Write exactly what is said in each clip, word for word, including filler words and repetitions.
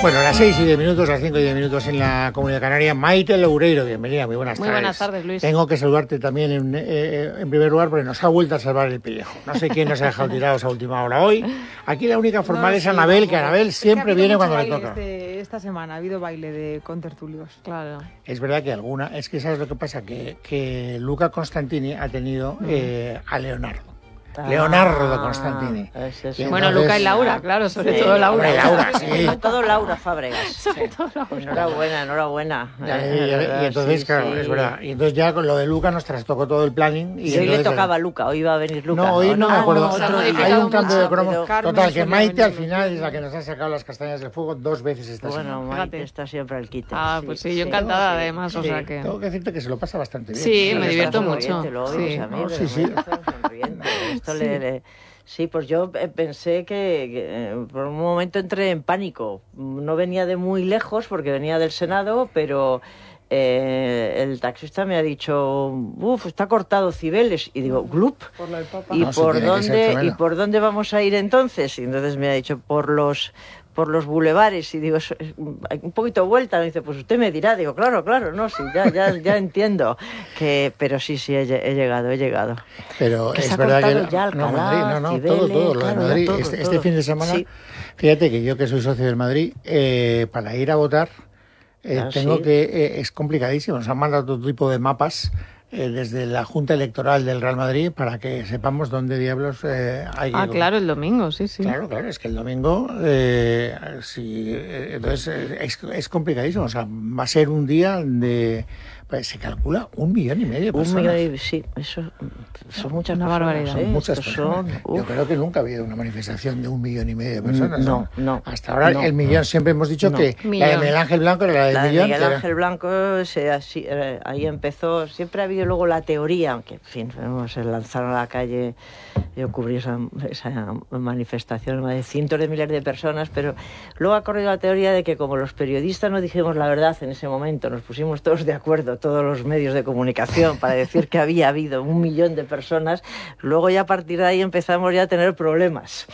Bueno, a las seis y diez minutos, a las cinco y diez minutos en la Comunidad Canaria. Maite Loureiro, bienvenida, muy buenas muy tardes. Muy buenas tardes, Luis. Tengo que saludarte también en, eh, en primer lugar porque nos ha vuelto a salvar el pellejo. No sé quién nos ha dejado tirados a última hora hoy. Aquí la única formal no, es sí, Anabel, que Anabel es siempre viene cuando le toca. Este, esta semana ha habido baile de contertulios. Claro. Es verdad que alguna, es que sabes lo que pasa, que, que Luca Constantini ha tenido eh, a Leonardo. Leonardo Constantini. Ah, es eso. Bueno, entonces, Luca y Laura, claro, sobre sí, todo Laura. Hombre, Laura, sí. Sobre todo Laura Fábregas. Sobre todo Laura. Enhorabuena, enhorabuena. Ya, y, y, y entonces, sí, claro, sí. es verdad. Y entonces ya con lo de Luca nos trastocó todo el planning. Y, y hoy entonces, le tocaba a Luca, hoy iba a venir Luca. No, hoy no, no me acuerdo. Ah, no, hay un cambio de cromo. Carmen Total, que Maite venir, al final es la que nos ha sacado las castañas del fuego dos veces esta bueno, semana. Bueno, Maite está siempre al quite. Ah, pues sí, sí yo encantada sí, además, sí. o sea que... Tengo que decirte que se lo pasa bastante bien. Sí, me divierto mucho. Sí, sí, sí. Esto le... Sí, pues yo pensé que, que por un momento entré en pánico. No venía de muy lejos porque venía del Senado, pero eh, el taxista me ha dicho, uff, está cortado Cibeles. Y digo, ¿glup? Por la ¿Y, no, por sí, dónde, ¿Y por dónde vamos a ir entonces? Y entonces me ha dicho, por los... por los bulevares, y digo, un poquito vuelta, me dice, pues usted me dirá, digo, claro, claro, no, sí, ya, ya, ya entiendo, que, pero sí, sí, he, he llegado, he llegado. Pero que es se ha verdad que ya Alcalá, no, Madrid, no, no, Cibeles, todo, todo, lo claro, de Madrid, todo, este, todo. este fin de semana, sí. Fíjate que yo que soy socio del Madrid, eh, para ir a votar, eh, ah, tengo sí. que, eh, es complicadísimo, nos han mandado todo tipo de mapas, Eh, desde la Junta Electoral del Real Madrid para que sepamos dónde diablos eh, hay que... Ah, claro, el domingo, sí, sí. Claro, claro, es que el domingo, eh, sí, eh, entonces es, es complicadísimo, o sea, va a ser un día de... Pues se calcula un millón y medio de personas. Un millón y... Sí, eso son muchas una personas, barbaridad. ¿eh? Son muchas Estos personas. Son, Yo creo que nunca ha habido una manifestación de un millón y medio de personas. No, no. no. Hasta ahora no, el millón, no. siempre hemos dicho no. que millón. la de Miguel Ángel Blanco era la del la de millón. Miguel era... Ángel Blanco, se, así, eh, ahí empezó, siempre ha habido luego la teoría, aunque, en fin, se lanzaron a la calle, yo cubrí esa, esa manifestación, más de cientos de miles de personas, pero luego ha corrido la teoría de que como los periodistas no dijimos la verdad en ese momento, nos pusimos todos de acuerdo, todos los medios de comunicación, para decir que había habido un millón de personas, luego ya a partir de ahí empezamos ya a tener problemas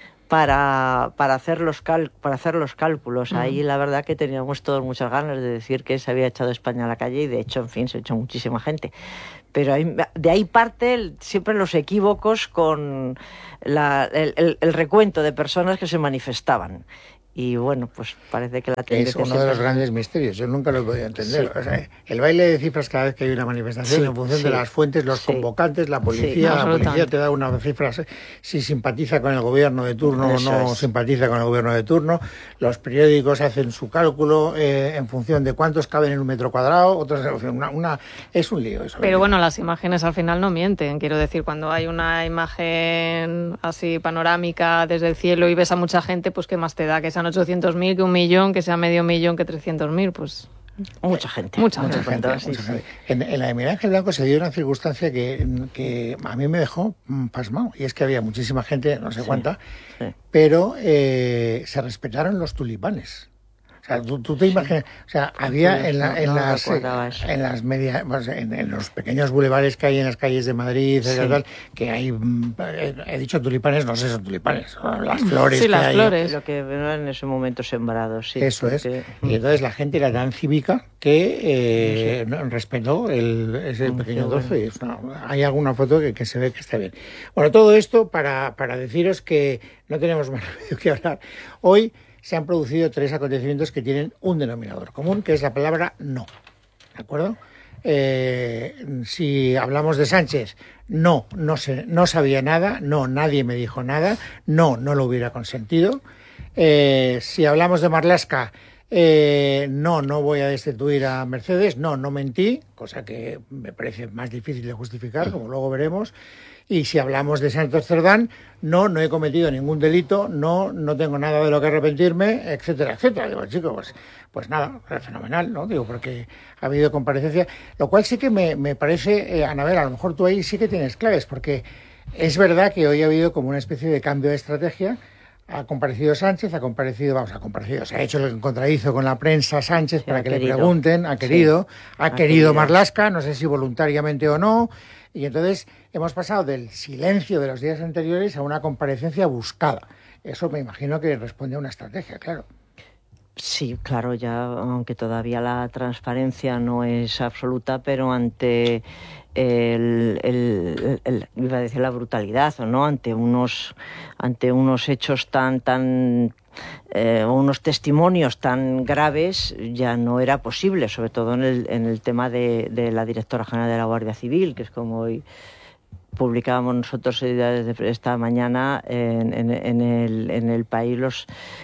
para, para, hacer, los cal, para hacer los cálculos. Uh-huh. Ahí la verdad que teníamos todos muchas ganas de decir que se había echado España a la calle y de hecho, en fin, se echó muchísima gente. Pero ahí, de ahí parte siempre los equívocos con la, el, el, el recuento de personas que se manifestaban. Y bueno, pues parece que la tendencia... Es uno de los grandes misterios, yo nunca lo he podido entender. Sí. O sea, el baile de cifras cada vez que hay una manifestación, sí, en función sí, de las fuentes, los sí, convocantes, la policía, sí, la policía te da una cifra si simpatiza con el gobierno de turno Eso o no es. simpatiza con el gobierno de turno, los periódicos hacen su cálculo eh, en función de cuántos caben en un metro cuadrado, otros una, una es un lío eso. Pero bueno, las imágenes al final no mienten, quiero decir, cuando hay una imagen así panorámica desde el cielo y ves a mucha gente, pues qué más te da, que sean ochocientos mil, que un millón, que sea medio millón, que trescientos mil, pues... Mucha gente. Mucha, mucha mucha gente. gente, mucha sí, gente. Sí. En, en la de Miguel Ángel Blanco se dio una circunstancia que, que a mí me dejó pasmado, y es que había muchísima gente, no sé sí, cuánta, sí. pero eh, se respetaron los tulipanes. O sea, tú, tú te imaginas, o sea, había en, la, en, no, las, no en las medias, en, en los pequeños bulevares que hay en las calles de Madrid, sí. tal, que hay, he dicho tulipanes, no sé, son tulipanes, son las flores sí, que las hay. flores. Lo que en ese momento sembrados, sí. Eso porque... es. Y entonces la gente era tan cívica que eh, sí. respetó el, ese pequeño trozo. Bueno. Y es una, hay alguna foto que, que se ve que está bien. Bueno, todo esto para, para deciros que no tenemos más remedio que hablar. Hoy se han producido tres acontecimientos que tienen un denominador común, que es la palabra no. ¿De acuerdo? Eh, si hablamos de Sánchez, no, no, sé, no sabía nada, no, nadie me dijo nada, no, no lo hubiera consentido. Eh, si hablamos de Marlaska, eh, no, no voy a destituir a Mercedes, no, no mentí, cosa que me parece más difícil de justificar, como luego veremos. Y si hablamos de Santos Cerdán, no, no he cometido ningún delito, no, no tengo nada de lo que arrepentirme, etcétera, etcétera. Digo, chicos, pues, pues nada, fenomenal, ¿no? Digo, porque ha habido comparecencia, lo cual sí que me, me parece, eh, Anabel, a lo mejor tú ahí sí que tienes claves, porque es verdad que hoy ha habido como una especie de cambio de estrategia. Ha comparecido Sánchez, ha comparecido, vamos, ha comparecido, se ha hecho lo que contradizo con la prensa Sánchez sí, para que querido. le pregunten, ha querido, sí. ha, ha querido, querido Marlaska, no sé si voluntariamente o no, y entonces hemos pasado del silencio de los días anteriores a una comparecencia buscada. Eso me imagino que responde a una estrategia, claro. Sí, claro, ya, aunque todavía la transparencia no es absoluta, pero ante el, el, el, el iba a decir la brutalidad, o no, ante unos, ante unos hechos tan, tan eh, unos testimonios tan graves, ya no era posible, sobre todo en el, en el tema de, de la directora general de la Guardia Civil, que es como hoy publicábamos nosotros desde esta mañana en, en, en, el, en el país los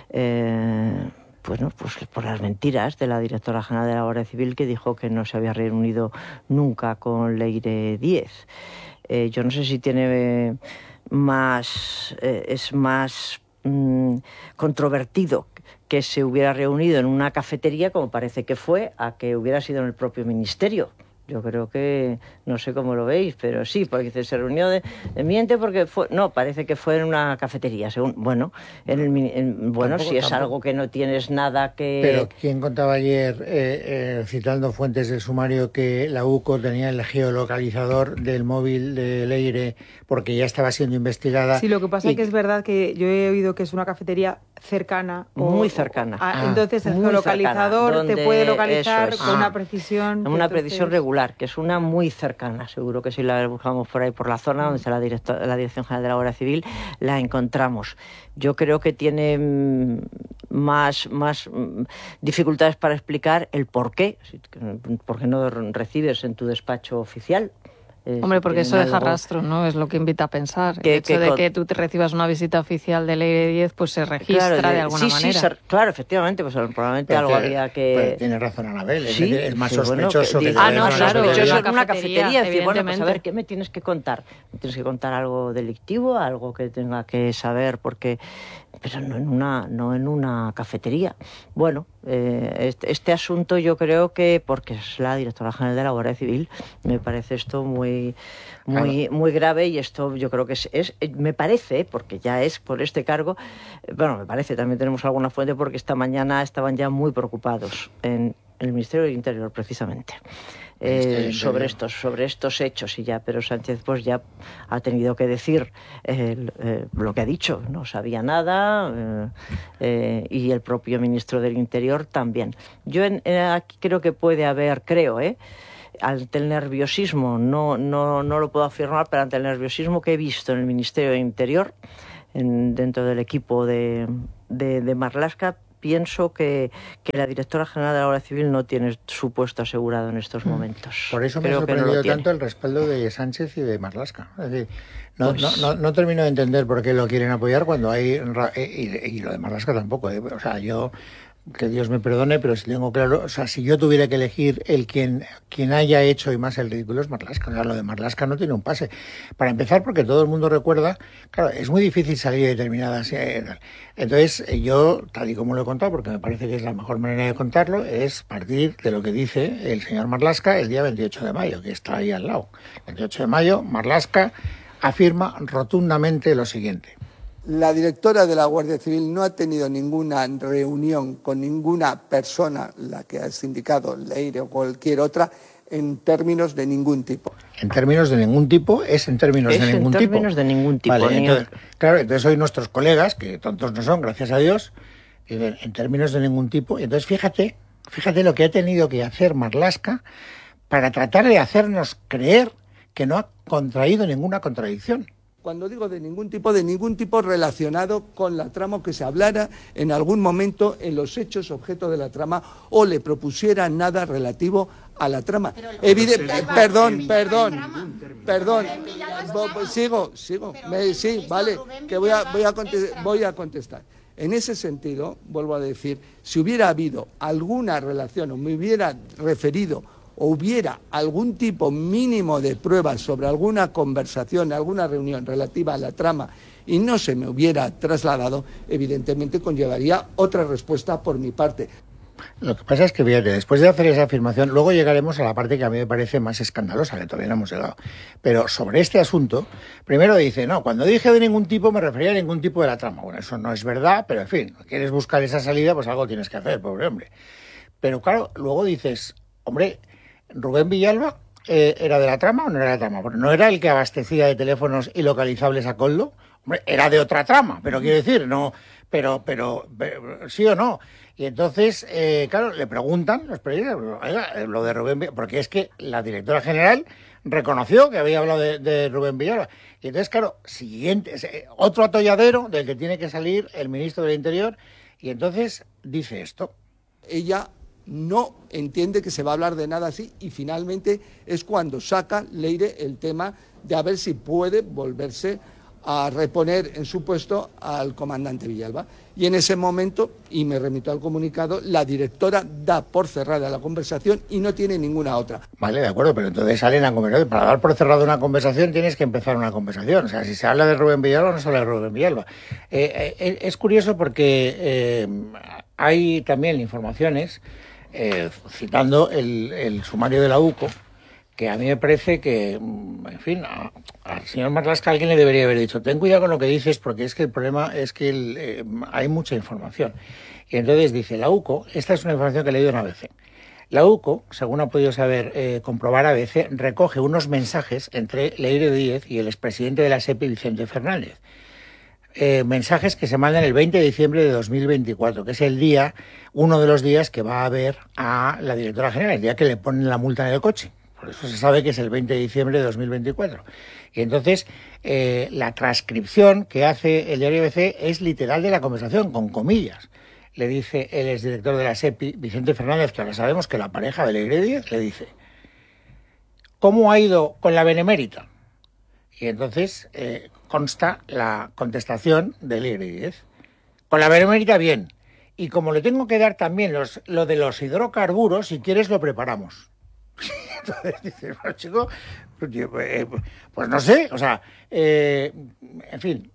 eh, bueno, pues por las mentiras de la directora general de la Guardia Civil, que dijo que no se había reunido nunca con Leire Díez. Eh, yo no sé si tiene más, eh, es más mmm, controvertido que se hubiera reunido en una cafetería, como parece que fue, a que hubiera sido en el propio ministerio. Yo creo que, no sé cómo lo veis, pero sí, porque se reunió de, de miente porque fue, no, parece que fue en una cafetería, según, bueno, en el, en, bueno, tampoco, si es tampoco. Algo que no tienes nada que... Pero ¿quién contaba ayer, eh, eh, citando fuentes del sumario, que la U C O tenía el geolocalizador del móvil de Leire porque ya estaba siendo investigada? Sí, lo que pasa y... es que es verdad que yo he oído que es una cafetería cercana. Muy o, cercana. O, a, ah, entonces el geolocalizador te puede localizar es. con ah. una precisión... Con una precisión regular, que es una muy cercana. Seguro que si la buscamos por ahí, por la zona donde está la, director, la Dirección General de la Guardia Civil, la encontramos. Yo creo que tiene más, más dificultades para explicar el por qué, por qué no recibes en tu despacho oficial. Eh, Hombre, porque eso deja algo... rastro, ¿no? Es lo que invita a pensar. Que, el hecho que de con... que tú te recibas una visita oficial de Leire Díez, pues se registra claro, de, de alguna sí, manera. Sí, se, claro, efectivamente, pues probablemente pero algo que, había que... Tiene razón Anabel, sí, es, es más sí, sospechoso bueno, que... que ah, no, claro, sospechoso en una cafetería, cafetería, decir, bueno, pues a ver, ¿qué me tienes que contar? ¿Me tienes que contar algo delictivo, algo que tenga que saber? Porque... pero no en una, no en una cafetería. Bueno, eh, este, este asunto yo creo que, porque es la directora general de la Guardia Civil, me parece esto muy... muy muy grave, y esto yo creo que es, es me parece, porque ya es por este cargo, bueno, me parece, también tenemos alguna fuente, porque esta mañana estaban ya muy preocupados en, en el Ministerio del Interior, precisamente, eh, sobre estos sobre estos hechos, y ya, pero Sánchez pues ya ha tenido que decir eh, eh, lo que ha dicho, no sabía nada, eh, eh, y el propio ministro del Interior también. Yo en, eh, aquí creo que puede haber, creo, eh ante el nerviosismo, no, no, no lo puedo afirmar, pero ante el nerviosismo que he visto en el Ministerio de Interior, en, dentro del equipo de, de, de Marlaska, pienso que, que la directora general de la Guardia Civil no tiene su puesto asegurado en estos momentos. Por eso me Creo ha sorprendido no tanto el respaldo de Sánchez y de Marlaska. Es decir, no, pues... no, no, no termino de entender por qué lo quieren apoyar cuando hay... Y, y lo de Marlaska tampoco. ¿eh? O sea, yo... que Dios me perdone, pero si tengo claro, o sea, si yo tuviera que elegir el quien, quien haya hecho y más el ridículo es Marlaska. O sea, lo de Marlaska no tiene un pase. Para empezar, porque todo el mundo recuerda, claro, es muy difícil salir de determinadas... Eh, entonces, yo, tal y como lo he contado, porque me parece que es la mejor manera de contarlo, es partir de lo que dice el señor Marlaska el día veintiocho de mayo, que está ahí al lado. El veintiocho de mayo, Marlaska afirma rotundamente lo siguiente. La directora de la Guardia Civil no ha tenido ninguna reunión con ninguna persona, la que has indicado, Leire o cualquier otra, en términos de ningún tipo. En términos de ningún tipo, es en términos es de ningún tipo. en términos tipo. de ningún tipo. Vale, entonces, claro, entonces hoy nuestros colegas, que tontos no son, gracias a Dios, dicen en términos de ningún tipo. Y entonces fíjate, fíjate lo que ha tenido que hacer Marlaska para tratar de hacernos creer que no ha contraído ninguna contradicción. Cuando digo de ningún tipo, de ningún tipo relacionado con la trama, que se hablara en algún momento en los hechos objeto de la trama o le propusiera nada relativo a la trama. Evidente, perdón, perdón, perdón, sigo, sigo, me, sí, vale, que voy a, voy a contestar, voy a contestar. En ese sentido, vuelvo a decir, si hubiera habido alguna relación o me hubiera referido o hubiera algún tipo mínimo de pruebas sobre alguna conversación, alguna reunión relativa a la trama y no se me hubiera trasladado, evidentemente conllevaría otra respuesta por mi parte. Lo que pasa es que, fíjate, después de hacer esa afirmación, luego llegaremos a la parte que a mí me parece más escandalosa, que todavía no hemos llegado. Pero sobre este asunto, primero dice, no, cuando dije de ningún tipo me refería a ningún tipo de la trama. Bueno, eso no es verdad, pero en fin, quieres buscar esa salida, pues algo tienes que hacer, pobre hombre. Pero claro, luego dices, hombre... ¿Rubén Villalba eh, era de la trama o no era de la trama? Porque no era el que abastecía de teléfonos ilocalizables a Coldo. Hombre, era de otra trama, pero quiero decir, no... pero, pero, pero sí o no. Y entonces, eh, claro, le preguntan los periodistas, oiga, lo de Rubén Villalba, porque es que la directora general reconoció que había hablado de, de Rubén Villalba. Y entonces, claro, siguiente, otro atolladero del que tiene que salir el ministro del Interior, y entonces dice esto. Ella no entiende que se va a hablar de nada así, y finalmente es cuando saca Leire el tema de a ver si puede volverse a reponer en su puesto al comandante Villalba. Y en ese momento, y me remito al comunicado, la directora da por cerrada la conversación y no tiene ninguna otra. Vale, de acuerdo, pero entonces salen a conversación. Para dar por cerrada una conversación tienes que empezar una conversación. O sea, si se habla de Rubén Villalba, no se habla de Rubén Villalba. Eh, eh, es curioso porque eh, hay también informaciones, eh, citando el, el sumario de la U C O, que a mí me parece que, en fin, a, al señor Marlaska alguien le debería haber dicho, ten cuidado con lo que dices, porque es que el problema es que el, eh, hay mucha información. Y entonces dice, la U C O, esta es una información que he leído en A B C, la U C O, según ha podido saber, eh, comprobar A B C, recoge unos mensajes entre Leire Díez y el expresidente de la SEPI, Vicente Fernández. Eh, mensajes que se mandan el veinte de diciembre de dos mil veinticuatro, que es el día, uno de los días que va a ver a la directora general, el día que le ponen la multa en el coche. Por eso se sabe que es el veinte de diciembre de dos mil veinticuatro. Y entonces, eh, la transcripción que hace el diario A B C es literal de la conversación, con comillas. Le dice el exdirector de la SEPI, Vicente Fernández, que ahora sabemos que la pareja de Leire Díez, le dice, ¿cómo ha ido con la Benemérita? Y entonces eh, consta la contestación de Leire Díez. Con la Benemérita, bien. Y como le tengo que dar también los, lo de los hidrocarburos, si quieres lo preparamos. Entonces dices, bueno, chico, pues, eh, pues no sé, o sea, eh, en fin,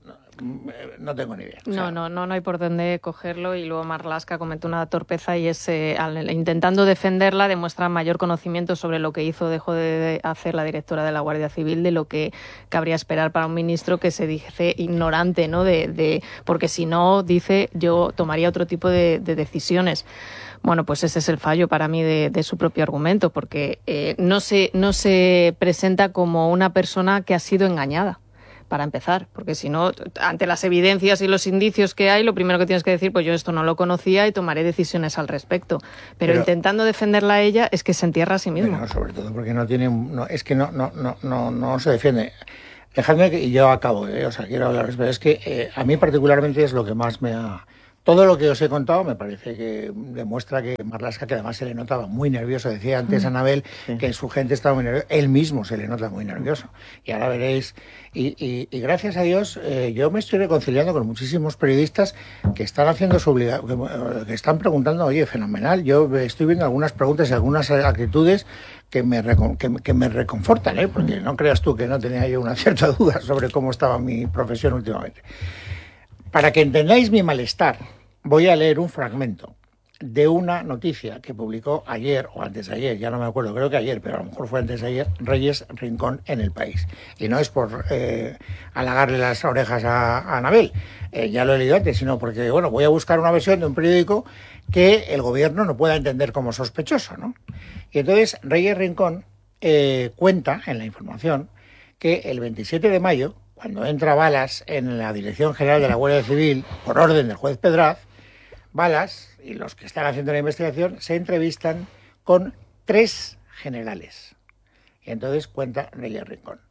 no tengo ni idea. O sea, no, no, no, no hay por dónde cogerlo. Y luego Marlaska comete una torpeza y es, eh, al, intentando defenderla, demuestra mayor conocimiento sobre lo que hizo o dejó de hacer la directora de la Guardia Civil de lo que cabría esperar para un ministro que se dice ignorante, ¿no? De, de, porque si no, dice, yo tomaría otro tipo de, de decisiones. Bueno, pues ese es el fallo para mí de, de su propio argumento, porque eh, no se, no se presenta como una persona que ha sido engañada, para empezar, porque si no, ante las evidencias y los indicios que hay, lo primero que tienes que decir, pues yo esto no lo conocía y tomaré decisiones al respecto. Pero, Pero intentando defenderla a ella, es que se entierra a sí mismo. Bueno, sobre todo porque no tiene, no, es que no, no, no, no, no se defiende. Dejadme que, y yo acabo, ¿eh? O sea, quiero hablar, pero es que eh, a mí particularmente es lo que más me ha... Todo lo que os he contado me parece que demuestra que Marlaska, que además se le notaba muy nervioso, decía antes Anabel sí. que su gente estaba muy nerviosa, él mismo se le nota muy nervioso. Y ahora veréis, y, y, y gracias a Dios, eh, yo me estoy reconciliando con muchísimos periodistas que están haciendo su obligación, que, que están preguntando, oye, fenomenal, yo estoy viendo algunas preguntas y algunas actitudes que me, que, que me reconfortan, ¿eh? Porque no creas tú que no tenía yo una cierta duda sobre cómo estaba mi profesión últimamente. Para que entendáis mi malestar, voy a leer un fragmento de una noticia que publicó ayer o antes de ayer, ya no me acuerdo, creo que ayer, pero a lo mejor fue antes de ayer, Reyes Rincón en El País. Y no es por eh, halagarle las orejas a, a Anabel, eh, ya lo he leído antes, sino porque, bueno, voy a buscar una versión de un periódico que el gobierno no pueda entender como sospechoso, ¿no? Y entonces Reyes Rincón eh, cuenta en la información que el veintisiete de mayo, cuando entra Balas en la Dirección General de la Guardia Civil, por orden del juez Pedraz, Balas y los que están haciendo la investigación se entrevistan con tres generales. Y entonces cuenta Reyes Rincón.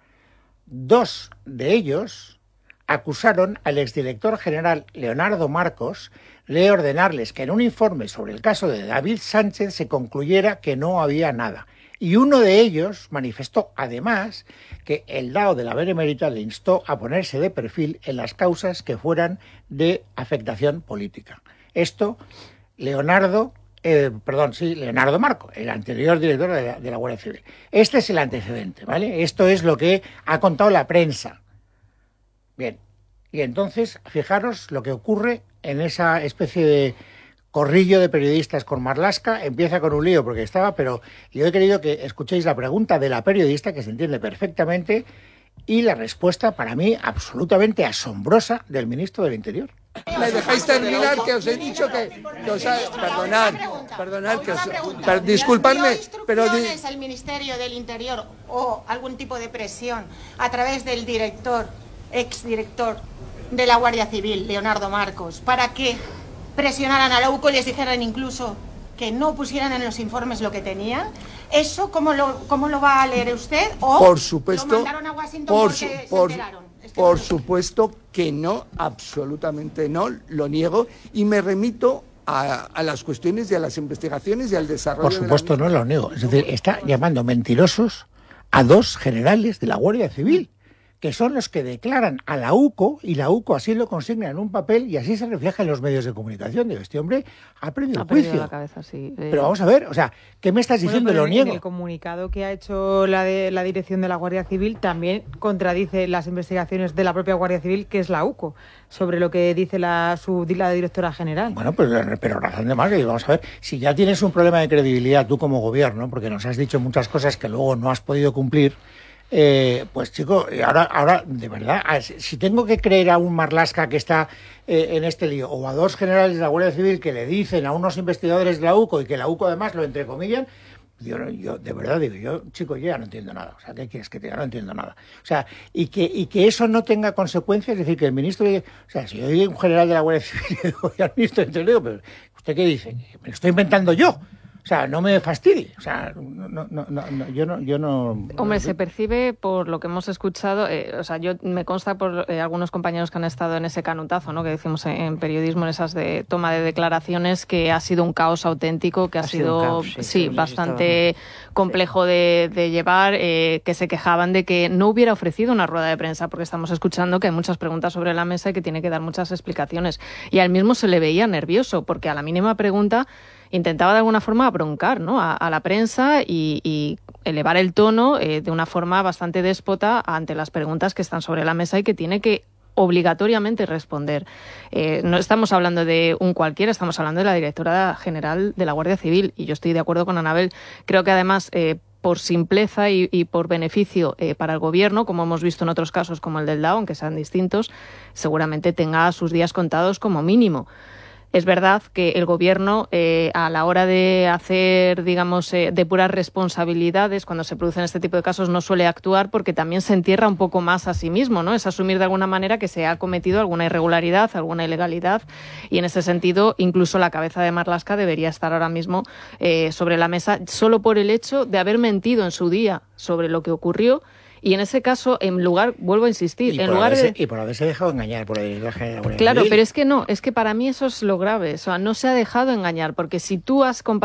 Dos de ellos acusaron al exdirector general Leonardo Marcos de ordenarles que en un informe sobre el caso de David Sánchez se concluyera que no había nada. Y uno de ellos manifestó, además, que el D A O de la Benemérita le instó a ponerse de perfil en las causas que fueran de afectación política. Esto, Leonardo, eh, perdón, sí, Leonardo Marco, el anterior director de la, de la Guardia Civil. Este es el antecedente, ¿vale? Esto es lo que ha contado la prensa. Bien, y entonces, fijaros lo que ocurre en esa especie de corrillo de periodistas con Marlaska. Empieza con un lío porque estaba, pero yo he querido que escuchéis la pregunta de la periodista, que se entiende perfectamente, y la respuesta, para mí, absolutamente asombrosa del ministro del Interior. ¿Me dejáis terminar? Que os he dicho que... que os ha, perdonad, perdonad, que os... Per, disculpadme, pero... ¿Es el Ministerio del Interior o algún tipo de presión a través del director, exdirector de la Guardia Civil, Leonardo Marcos, para que presionaran a la U C O y les dijeran incluso que no pusieran en los informes lo que tenían? ¿Eso cómo lo, cómo lo va a leer usted? ¿O por supuesto, lo mandaron a Washington por, porque por, se enteraron? Es que por no supuesto que no, absolutamente no, lo niego, y me remito a, a las cuestiones y a las investigaciones y al desarrollo. Por supuesto de la... no lo niego. Es decir, está llamando mentirosos a dos generales de la Guardia Civil, que son los que declaran a la U C O, y la U C O así lo consigna en un papel y así se refleja en los medios de comunicación. Digo, este hombre ha perdido ha el juicio. perdido la cabeza, sí. Eh... Pero vamos a ver, o sea, ¿qué me estás diciendo? Bueno, Lo en, niego. En el comunicado que ha hecho la, de, la dirección de la Guardia Civil también contradice las investigaciones de la propia Guardia Civil, que es la U C O, sobre lo que dice la, su, la directora general. Bueno, pues, pero razón de más, que vamos a ver, si ya tienes un problema de credibilidad tú como gobierno, porque nos has dicho muchas cosas que luego no has podido cumplir, Eh, pues chico, ahora, ahora de verdad, si tengo que creer a un Marlaska que está eh, en este lío, o a dos generales de la Guardia Civil que le dicen a unos investigadores de la U C O y que la U C O además lo entrecomillan, yo, yo de verdad digo, yo chico, yo ya no entiendo nada. O sea, ¿qué quieres que te diga? No entiendo nada. O sea, y que, y que eso no tenga consecuencias, es decir, que el ministro, o sea, si yo digo un general de la Guardia Civil, le digo al ministro, entonces le digo, pero ¿usted qué dice? Me lo estoy inventando yo. O sea, no me fastidie. O sea, no, no, no, no, yo no, yo no. Hombre, no, se percibe por lo que hemos escuchado. Eh, o sea, yo me consta por eh, algunos compañeros que han estado en ese canutazo, ¿no? Que decimos en, en periodismo, en esas de toma de declaraciones, que ha sido un caos auténtico, que ha, ha sido, sido caos, sí, sí, sí, bastante sí. complejo de, de llevar, eh, que se quejaban de que no hubiera ofrecido una rueda de prensa, porque estamos escuchando que hay muchas preguntas sobre la mesa y que tiene que dar muchas explicaciones. Y a él mismo se le veía nervioso, porque a la mínima pregunta intentaba de alguna forma broncar, ¿no? a, a la prensa y, y elevar el tono eh, de una forma bastante déspota ante las preguntas que están sobre la mesa y que tiene que obligatoriamente responder. Eh, no estamos hablando de un cualquiera, estamos hablando de la directora general de la Guardia Civil, y yo estoy de acuerdo con Anabel. Creo que además, eh, por simpleza y, y por beneficio eh, para el gobierno, como hemos visto en otros casos como el del D A O, aunque sean distintos, seguramente tenga sus días contados como mínimo. Es verdad que el gobierno, eh, a la hora de hacer, digamos, eh, depurar responsabilidades, cuando se producen este tipo de casos, no suele actuar porque también se entierra un poco más a sí mismo, ¿no? Es asumir de alguna manera que se ha cometido alguna irregularidad, alguna ilegalidad, y en ese sentido, incluso la cabeza de Marlaska debería estar ahora mismo eh, sobre la mesa, solo por el hecho de haber mentido en su día sobre lo que ocurrió. Y en ese caso, en lugar, vuelvo a insistir, y en por lugar haberse, de... Y por haberse dejado engañar por el viaje de la Guardia Claro, Civil. pero es que no, es que para mí eso es lo grave. O sea, no se ha dejado engañar, porque si tú has comparado